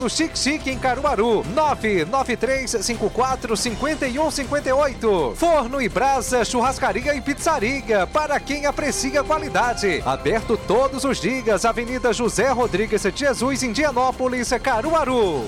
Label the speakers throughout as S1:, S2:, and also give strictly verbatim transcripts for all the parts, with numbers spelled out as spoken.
S1: O Chique Chique em Caruaru, nove nove três cinco quatro cinco um cinco oito. Forno e Brasa, Churrascaria e Pizzaria, para quem aprecia qualidade. Aberto todos os dias, Avenida José Rodrigues de Jesus, Indianópolis, Caruaru.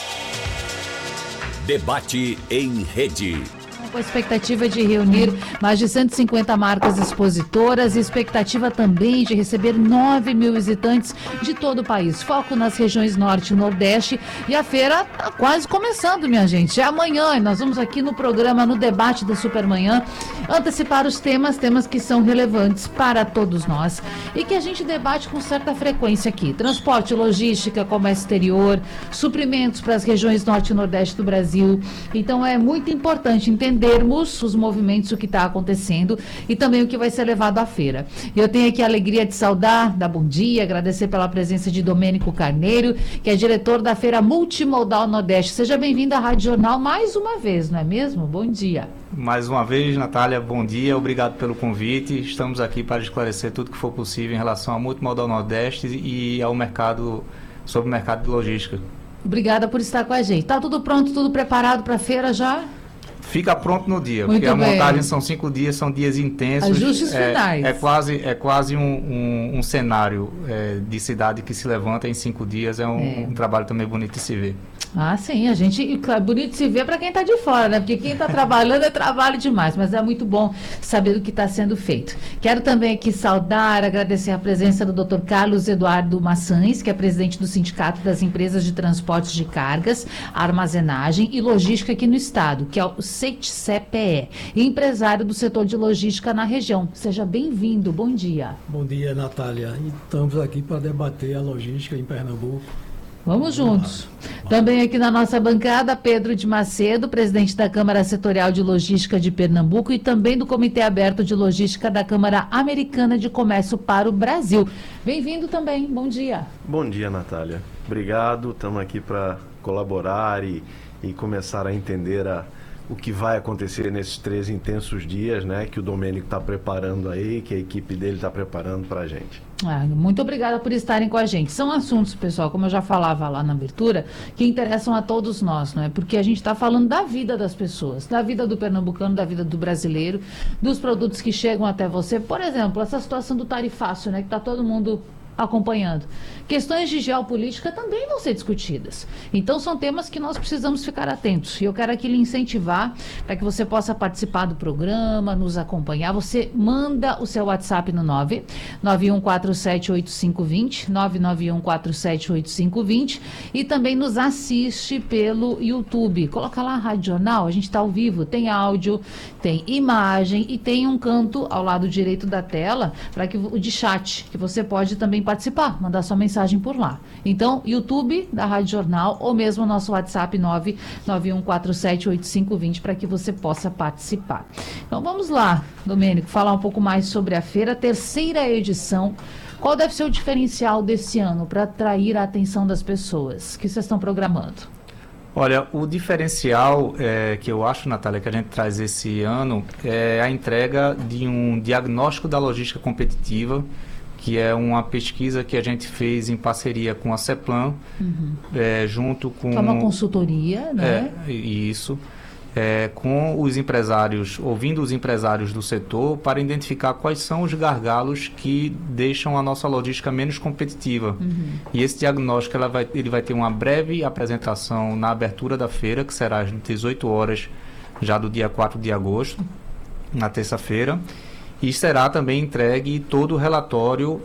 S2: Debate em rede.
S3: Com a expectativa de reunir mais de cento e cinquenta marcas expositoras e expectativa também de receber nove mil visitantes de todo o país. Foco nas regiões norte e nordeste, e a feira está quase começando, minha gente. É amanhã e nós vamos aqui no programa, no debate da Supermanhã, antecipar os temas, temas que são relevantes para todos nós e que a gente debate com certa frequência aqui. Transporte, logística, comércio exterior, suprimentos para as regiões norte e nordeste do Brasil. Então é muito importante entender entendermos os movimentos, o que está acontecendo e também o que vai ser levado à feira. Eu tenho aqui a alegria de saudar, dar bom dia, agradecer pela presença de Domênico Carneiro, que é diretor da Feira Multimodal Nordeste. Seja bem-vindo à Rádio Jornal mais uma vez, não é mesmo? Bom dia.
S4: Mais uma vez, Natália, bom dia, obrigado pelo convite. Estamos aqui para esclarecer tudo que for possível em relação à Multimodal Nordeste e ao mercado, sobre o mercado de logística.
S3: Obrigada por estar com a gente. Está tudo pronto, tudo preparado para a feira já?
S4: Fica pronto no dia,
S3: Muito
S4: porque a
S3: bem.
S4: montagem são cinco dias, são dias intensos.
S3: Ajustes
S4: é,
S3: finais.
S4: É quase, é quase um, um, um cenário é, de cidade que se levanta em cinco dias. É um, é um trabalho também bonito de se ver.
S3: Ah, sim, a gente, é bonito de se ver para quem está de fora, né? Porque quem está trabalhando é trabalho demais, mas é muito bom saber do que está sendo feito. Quero também aqui saudar, agradecer a presença do doutor Carlos Eduardo Maçães, que é presidente do Sindicato das Empresas de Transportes de Cargas, Armazenagem e Logística aqui no estado, que é o C E T C E P E, e empresário do setor de logística na região. Seja bem-vindo, bom dia.
S5: Bom dia, Natália. Estamos aqui para debater a logística em Pernambuco.
S3: Vamos juntos. Também aqui na nossa bancada, Pedro de Macedo, presidente da Câmara Setorial de Logística de Pernambuco e também do Comitê Aberto de Logística da Câmara Americana de Comércio para o Brasil. Bem-vindo também, bom dia.
S6: Bom dia, Natália. Obrigado, estamos aqui para colaborar e, e começar a entender a, o que vai acontecer nesses três intensos dias, né, que o Domênico está preparando aí, que a equipe dele está preparando para a gente.
S3: Ah, muito obrigada por estarem com a gente. São assuntos, pessoal, como eu já falava lá na abertura, que interessam a todos nós, não é? Porque a gente está falando da vida das pessoas, da vida do pernambucano, da vida do brasileiro, dos produtos que chegam até você. Por exemplo, essa situação do tarifaço, né? Que está todo mundo acompanhando. Questões de geopolítica também vão ser discutidas. Então, são temas que nós precisamos ficar atentos. E eu quero aqui lhe incentivar para que você possa participar do programa, nos acompanhar. Você manda o seu WhatsApp no nove nove um quatro sete oito cinco dois zero, nove nove um quatro sete oito cinco dois zero, e também nos assiste pelo YouTube. Coloca lá a Rádio Jornal, a gente está ao vivo, tem áudio, tem imagem e tem um canto ao lado direito da tela para que o de chat, que você pode também participar, mandar sua mensagem por lá. Então, YouTube da Rádio Jornal ou mesmo nosso WhatsApp nove nove um quatro sete oito cinco dois zero para que você possa participar. Então, vamos lá, Domênico, falar um pouco mais sobre a feira, terceira edição. Qual deve ser o diferencial desse ano para atrair a atenção das pessoas? O que vocês estão programando?
S4: Olha, o diferencial é, que eu acho, Natália, que a gente traz esse ano é a entrega de um diagnóstico da logística competitiva, que é uma pesquisa que a gente fez em parceria com a CEPLAN, uhum. é, junto com...
S3: É uma consultoria, né?
S4: É, isso. É, com os empresários, ouvindo os empresários do setor, para identificar quais são os gargalos que deixam a nossa logística menos competitiva. Uhum. E esse diagnóstico ela vai, ele vai ter uma breve apresentação na abertura da feira, que será às dezoito horas, já do dia quatro de agosto, na terça-feira. E será também entregue todo o relatório,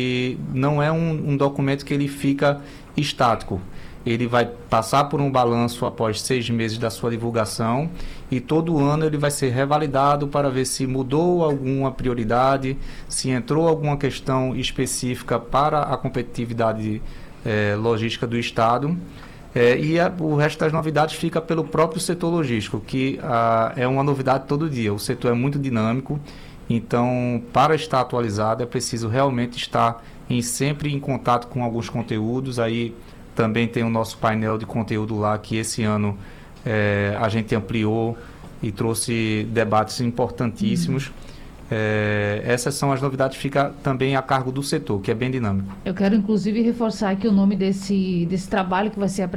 S4: e não é um, um documento que ele fica estático. Ele vai passar por um balanço após seis meses da sua divulgação, e todo ano ele vai ser revalidado para ver se mudou alguma prioridade, se entrou alguma questão específica para a competitividade eh, logística do Estado. É, e a, o resto das novidades fica pelo próprio setor logístico, que ah, é uma novidade todo dia. O setor é muito dinâmico. Então, para estar atualizado, é preciso realmente estar em, sempre em contato com alguns conteúdos. Aí também tem o nosso painel de conteúdo lá, que esse ano é, a gente ampliou e trouxe debates importantíssimos. Uhum. É, essas são as novidades, fica também a cargo do setor, que é bem dinâmico.
S3: Eu quero, inclusive, reforçar aqui o nome desse, desse trabalho que vai ser